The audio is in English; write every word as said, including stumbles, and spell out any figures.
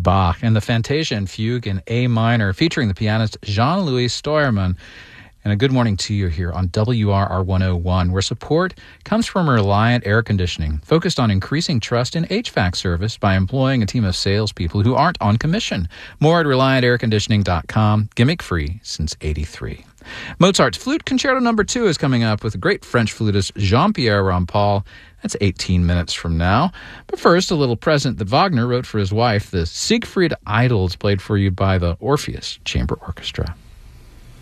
Bach and the Fantasia and Fugue in A minor, featuring the pianist Jean-Louis Steuermann. And a good morning to you here on W R R one oh one, where support comes from Reliant Air Conditioning, focused on increasing trust in H V A C service by employing a team of salespeople who aren't on commission. More at reliant air conditioning dot com, gimmick-free since eighty-three. Mozart's Flute Concerto Number two is coming up with the great French flutist Jean-Pierre Rampal. That's eighteen minutes from now. But first, a little present that Wagner wrote for his wife, the Siegfried Idylls, played for you by the Orpheus Chamber Orchestra.